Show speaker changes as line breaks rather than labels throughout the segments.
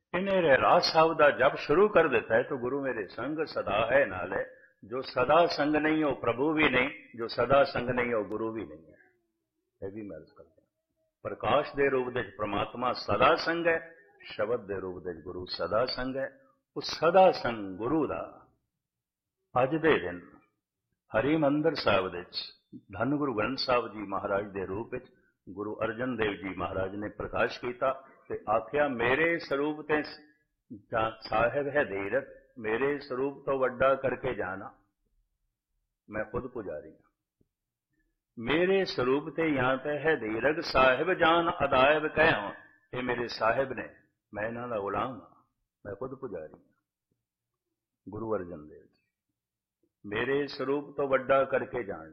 इन्हें रहराज साहब का जब शुरू कर देता है तो गुरु मेरे संग सदा है नाल है। जो सदा संग नहीं हो प्रभु भी नहीं, जो सदा संग नहीं हो गुरु भी नहीं है। यह भी मैं अर्ज करता। प्रकाश के रूप में परमात्मा सदा संग है, शब्द के रूप में गुरु सदा संग है। उस सदा संग गुरु का अज दे दिन हरिमंदिर साहिब दे धन गुरु ग्रंथ साहिब जी महाराज के रूप में गुरु अर्जन देव जी महाराज ने प्रकाश किया ते आख्या मेरे स्वरूप ते साहिब है धीरज, मेरे स्वरूप तो वड्डा करके जाना। मैं खुद पुजारी हूं। मेरे स्वरूप ते यहाँ पे है धीरज, साहिब जान अदायब कह हूं। ये मेरे साहिब ने, मैं इन्हों का गुलाम हाँ, मैं खुद पुजारी हूं। गुरु अर्जन देव जी मेरे स्वरूप तो वड्डा करके जान,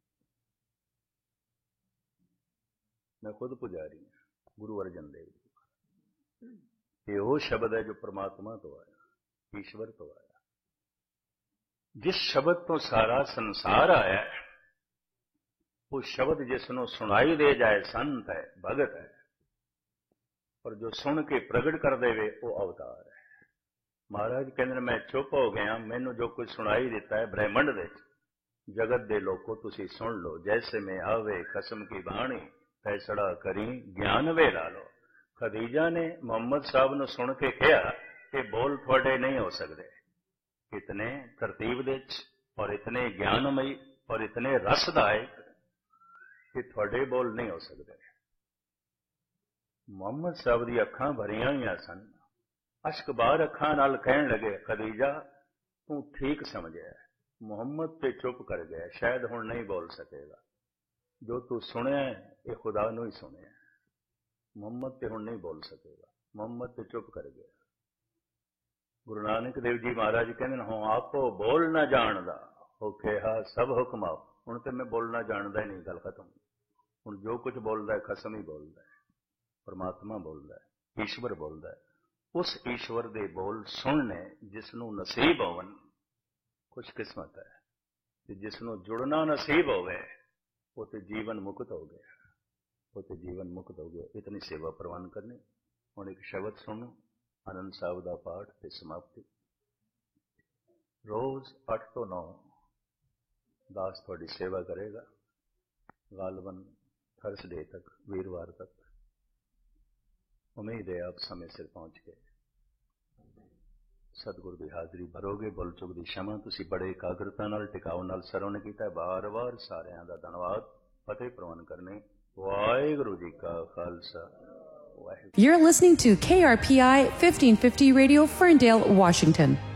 मैं खुद पुजारी हूं। गुरु अर्जन देव जी ये वो शब्द है जो परमात्मा तो आया, ईश्वर तो आया। जिस शब्द तो सारा संसार आया है, वो शब्द जिसनों सुनाई दे जाए संत है, भगत है, और जो सुन के प्रगट कर देवे वो अवतार है। महाराज कहते मैं चुप हो गया, मैनू जो कुछ सुनाई देता है ब्रह्मंड दे जगत दे लोगों तुसी सुन लो। जैसे में आवे कसम की बाणी, फैसला करी ज्ञान वे ला लो। खदीजा ने मोहम्मद साहब ने सुन के कहा कि बोल थोड़े नहीं हो सकते, इतने तरतीब दे और इतने ज्ञानमयी और इतने रसदायक कि थोड़े बोल नहीं हो सकते। मोहम्मद साहब दी अखां भरियां हुई सन, अश्क बार अखां नाल कहन लगे खदीजा तू ठीक समझिया। मुहम्मद ते चुप कर गया, शायद हुण नहीं बोल सकेगा। जो तू सुनिया ये खुदा नूं ही सुनिया, मुहम्मद ते हुण नहीं बोल सकेगा। मुहम्मद ते चुप कर गया। गुरु नानक देव जी महाराज कहते हूँ आपो बोल ना जानदा हो कहा सब हुक्म आप। हुण ते मैं बोलना जानदा ही नहीं, गल खत्म। हुण जो कुछ बोलदा है खसम ही बोलदा है, परमात्मा बोलदा है, ईश्वर बोलदा है। उस ईश्वर दे बोल सुनने जिसनों नसीब होवन खुशकिस्मत है, ते जिसनों जुड़ना नसीब होवे वो ते जीवन मुक्त हो गया, वो तो जीवन मुक्त हो गया। इतनी सेवा प्रवान करनी। हुण एक शब्द सुनो, आनंद साहब का पाठ ते समाप्ति। रोज 8 तो 9 दास थोड़ी सेवा करेगा, गालबन थर्सडे तक, वीरवार तक। उम्मीद है आप समय सिर पहुंच के सतगुरु की हाजरी भरोगे। बुल चुक की क्षमा तुसी बड़े एकाग्रता नाल टिकाव नाल सरवण कीता। बार बार सारिਆਂ ਦਾ धन्यवाद। फतेह प्रवान करने। वाहिगुरु जी का Khalsa.
You're listening to KRPI 1550 Radio, Ferndale, Washington.